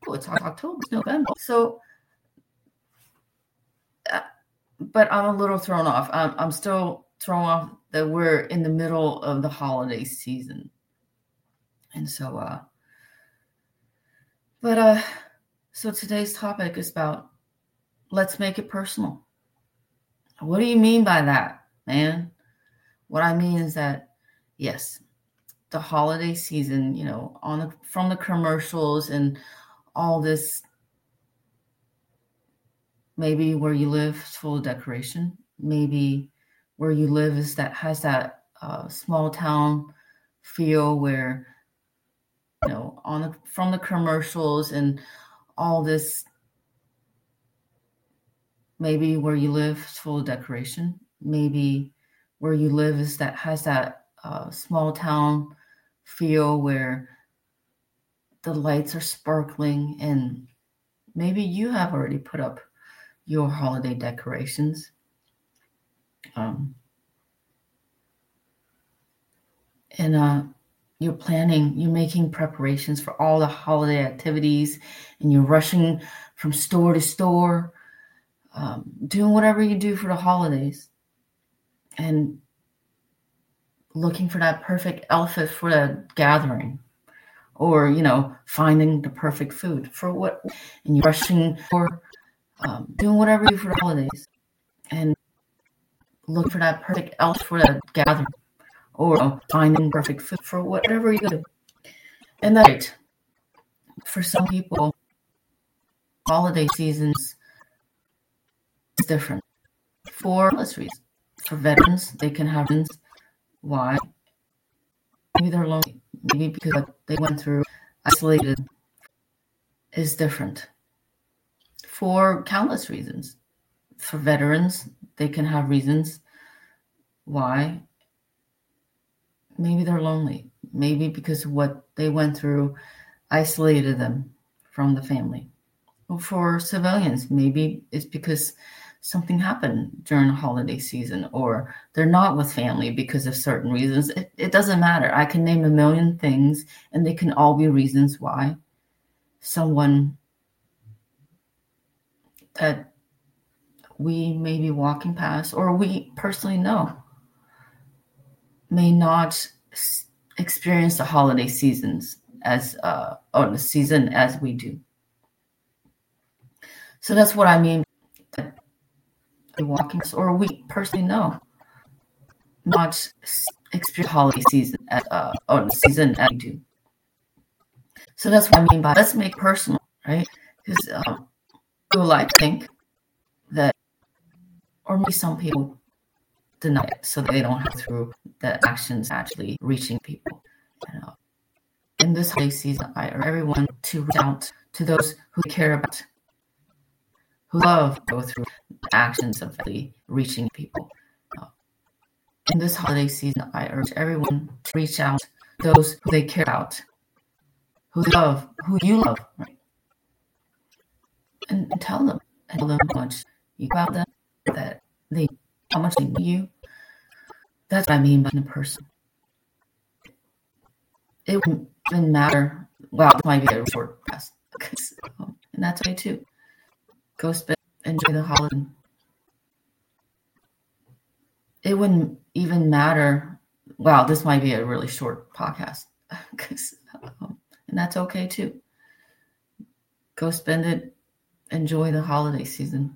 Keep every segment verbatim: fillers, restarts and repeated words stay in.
it's October, it's November. So, uh, but I'm a little thrown off. I'm, I'm still thrown off that we're in the middle of the holiday season. And so, uh, but, uh, so today's topic is about, let's make it personal. What do you mean by that, man? What I mean is that, yes, the holiday season, you know, on the, from the commercials and all this, maybe where you live is full of decoration. Maybe where you live is that has that uh, small town feel where, you know, on the, from the commercials and all this, maybe where you live is full of decoration. Maybe where you live is that has that uh, small town feel where the lights are sparkling, and maybe you have already put up your holiday decorations. Um, and uh, you're planning, you're making preparations for all the holiday activities, and you're rushing from store to store, um, doing whatever you do for the holidays, and looking for that perfect outfit for the gathering, or, you know, finding the perfect food for what, and you're rushing for um, doing whatever you do for the holidays, and look for that perfect outfit for the gathering, or, you know, finding perfect food for whatever you do. And that's right. For some people, holiday seasons is different for less reasons. For veterans, they can have reasons why. Maybe they're lonely. Maybe because what they went through, isolated, is different. For countless reasons. For veterans, they can have reasons why. Maybe they're lonely. Maybe because what they went through isolated them from the family. Or for civilians, maybe it's because something happened during the holiday season, or they're not with family because of certain reasons. It, it doesn't matter. I can name a million things, and they can all be reasons why someone that we may be walking past, or we personally know, may not experience the holiday seasons as uh, or the season as we do. So that's what I mean. That walking, or we personally know, not experience holiday season as uh, or the season as we do. So that's what I mean by let's make personal, right? Because um, people like to think that, or maybe some people deny it, so they don't have through the actions actually reaching people. You know, in this holiday season, I urge everyone to reach out to those who care about, who love to go through the actions of actually reaching people. You know, in this holiday season, I urge everyone to reach out to those who they care about, who they love, who you love, right? And, and tell them, and tell them how much you about them, that they, how much they need you. That's what I mean by the person. It wouldn't even matter. Well, it might be a short class, um, and that's okay too. Go spend, enjoy the holiday. It wouldn't even matter. Wow, this might be a really short podcast, um, and that's okay too. Go spend it, enjoy the holiday season.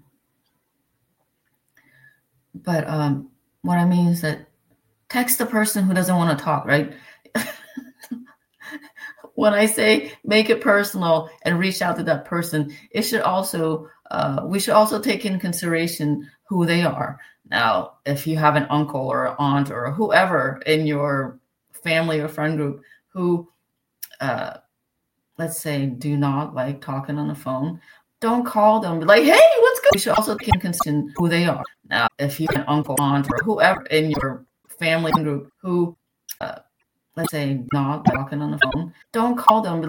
But um, what I mean is that text the person who doesn't want to talk, right? When I say make it personal and reach out to that person, it should also, uh, we should also take in consideration who they are. Now, if you have an uncle or an aunt or whoever in your family or friend group who, uh, let's say, do not like talking on the phone, don't call them. Be like, hey, what's good? You should also take in consideration who they are. Now, if you have an uncle, aunt, or whoever in your family group who, uh, let's say, not talking on the phone, don't call them.